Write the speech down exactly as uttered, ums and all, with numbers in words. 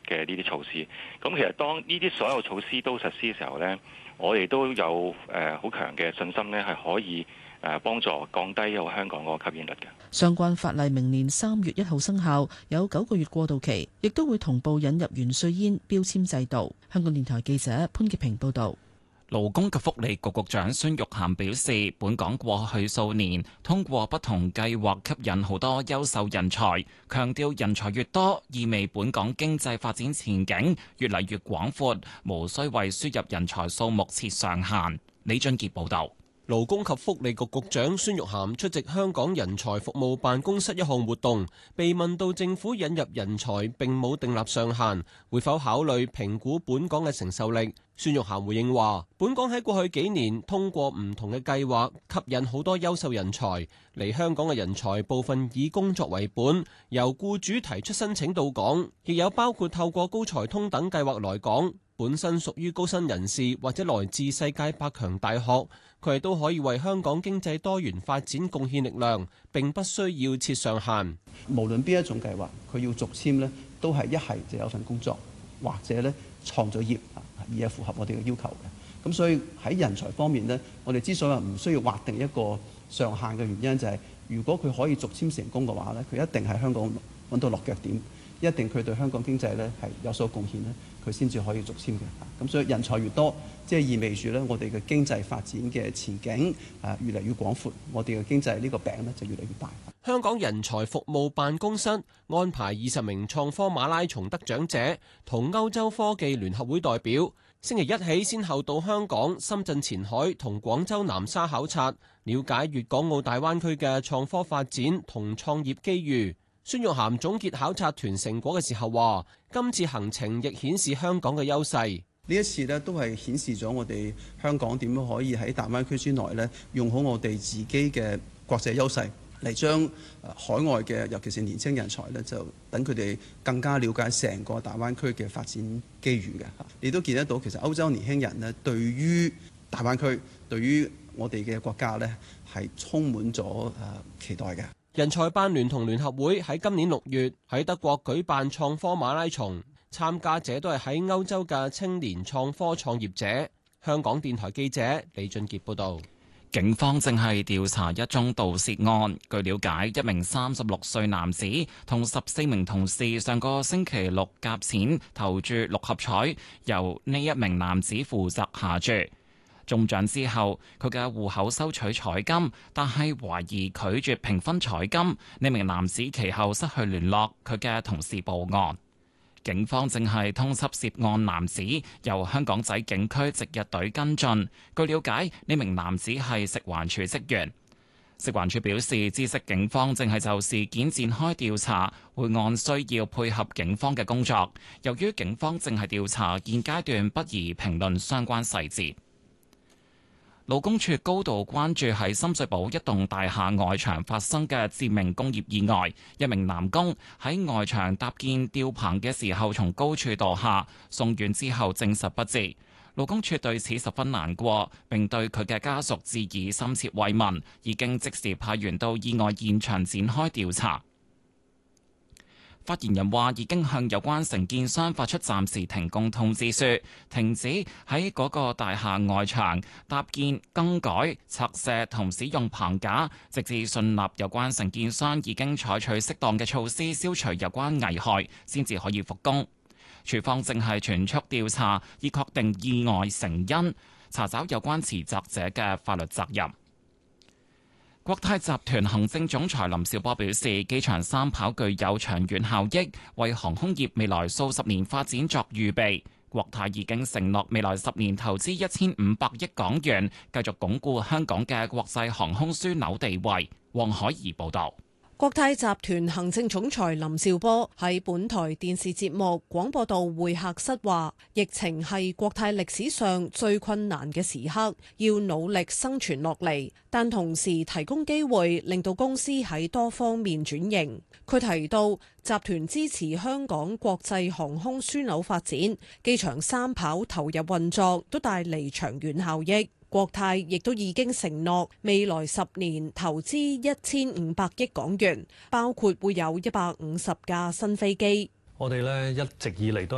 嘅呢啲措施。咁其實當呢啲所有措施都實施嘅時候呢，我哋都有誒好強嘅信心呢，係可以誒幫助降低有香港嗰個吸引力嘅。 相關法例明年三月一號生效，有九個月過渡期，亦都會同步引入元帥煙標籤制度。香港電台記者潘潔平報導。 勞工及福利局局長孫玉菡表示，本港過去數年通過不同計劃吸引好多優秀人才，強調人才越多，意味本港經濟發展前景越嚟越廣闊，無需為輸入人才數目設上限。李俊傑報導。 勞工及福利局局長孫玉菡出席香港人才服務辦公室一項活動，被問到政府引入人才並冇訂立上限，會否考慮評估本港嘅承受力？孫玉菡回應話，本港喺過去幾年通過唔同嘅計劃，吸引好多優秀人才嚟香港嘅人才，部分以工作為本，由僱主提出申請到港，亦有包括透過高才通等計劃來港。本身屬於高薪人士或者來自世界百強大學，佢哋都可以為香港經濟多元發展貢獻力量，並不需要設上限。 無論邊一種計劃，佢要續簽呢，都係一係就有份工作，或者咧創咗業啊，而係符合我哋嘅要求嘅。咁所以喺人才方面呢，我哋之所以唔需要劃定一個上限嘅原因，就係如果佢可以續簽成功嘅話呢，佢一定喺香港揾到落腳點，一定佢對香港經濟呢係有所貢獻呢，佢先至可以續簽嘅。咁所以人才越多，即係意味住咧，我哋嘅經濟發展嘅前景啊越嚟越廣闊，我哋嘅經濟呢個餅咧就越嚟越大。 香港人才服務辦公室安排二十名創科馬拉松得獎者同歐洲科技聯合會代表，星期一起先後到香港、深圳前海同廣州南沙考察，了解粵港澳大灣區嘅創科發展同創業機遇。孫玉菡總結考察團成果嘅時候話，今次行程亦顯示香港嘅優勢。 呢一次呢都係顯示咗我哋香港點樣可以喺大灣區之內呢，用好我哋自己嘅國際優勢嚟將海外嘅尤其是年輕人才呢，就等佢哋更加了解成個大灣區嘅發展機遇嘅。你都見得到，其實歐洲年輕人呢對於大灣區、對於我哋嘅國家呢係充滿咗誒期待嘅。 人才辦聯同聯合會喺今年六月喺德國舉辦創科馬拉松，參加者都係喺歐洲嘅青年創科創業者。香港電台記者李俊傑報導。 警方正係調查一宗盜竊案。據了解，一名三十六歲男子同十四名同事上個星期六夾錢投注六合彩，由呢一名男子負責下注。中獎之後，佢嘅戶口收取彩金，但係懷疑拒絕平分彩金。呢名男子其後失去聯絡，佢嘅同事報案。警方正係通緝涉案男子，由香港仔警區值日隊跟進。據了解，呢名男子係食環署職員。食環署表示，知悉警方正係就事件展開調查，會按需要配合警方嘅工作。由於警方正係調查，現階段不宜評論相關細節。勞工處高度關注喺深水埗一棟大廈外牆發生嘅致命工業意外，一名男工喺外牆搭建吊棚嘅時候從高處墮下，送院之後證實不治。勞工處對此十分難過，並對佢嘅家屬致以深切慰問，已經即時派員到意外現場展開調查。發言人話已經向有關承建商發出暫時停工通知書，停止喺嗰個大廈外牆搭建、更改、拆卸同使用棚架，直至信納有關承建商已經採取適當嘅措施消除有關危害，先至可以復工。處方正係全速調查，以確定意外成因，查找有關持責者嘅法律責任。國泰集團行政總裁林紹波表示，機場三跑具有長遠效益，為航空業未來數十年發展作預備。國泰已經承諾未來十年投資一千五百億港元，繼續鞏固香港嘅國際航空樞紐地位。黃海怡報導。 國泰集團行政總裁林紹波喺本台電視節目廣播道會客室話，疫情係國泰歷史上最困難嘅時刻，要努力生存落嚟，但同時提供機會令到公司喺多方面轉型。佢提到，集團支持香港國際航空樞紐發展，機場三跑投入運作都帶嚟長遠效益。國泰亦都已經承諾未來十年投資一千五百億港元，包括會有一百五十架新飛機。 我哋咧一直以嚟都